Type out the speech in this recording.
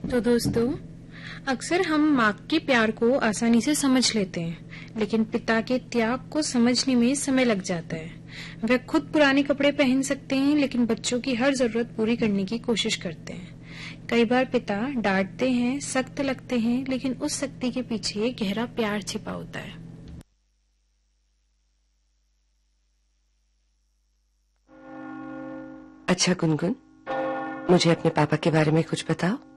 तो दोस्तों, अक्सर हम माँ के प्यार को आसानी से समझ लेते हैं, लेकिन पिता के त्याग को समझने में समय लग जाता है। वह खुद पुराने कपड़े पहन सकते हैं, लेकिन बच्चों की हर जरूरत पूरी करने की कोशिश करते हैं। कई बार पिता डांटते हैं, सख्त लगते हैं, लेकिन उस सख्ती के पीछे गहरा प्यार छिपा होता है। अच्छा गुनगुन, मुझे अपने पापा के बारे में कुछ बताओ।